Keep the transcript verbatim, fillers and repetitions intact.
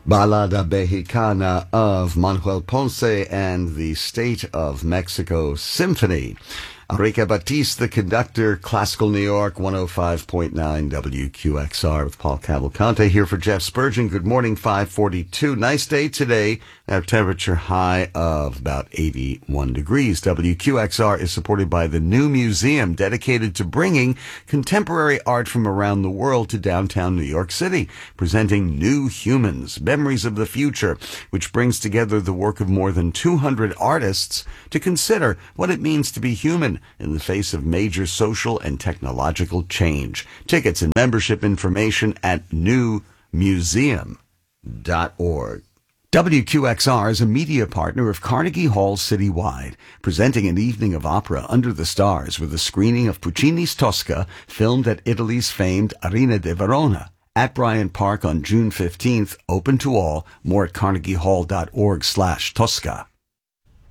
Balada Mexicana of Manuel Ponce and the State of Mexico Symphony. Enrique Batiste, the conductor, Classical New York, one oh five point nine W Q X R with Paul Cavalcante here for Jeff Spurgeon. Good morning, five forty-two. Nice day today. Our temperature high of about eighty-one degrees. W Q X R is supported by the New Museum, dedicated to bringing contemporary art from around the world to downtown New York City, presenting New Humans, Memories of the Future, which brings together the work of more than two hundred artists to consider what it means to be human in the face of major social and technological change. Tickets and membership information at new museum dot org. W Q X R is a media partner of Carnegie Hall Citywide, presenting an evening of opera under the stars with a screening of Puccini's Tosca, filmed at Italy's famed Arena de Verona, at Bryant Park on June fifteenth, open to all. More at carnegiehall dot org slash Tosca.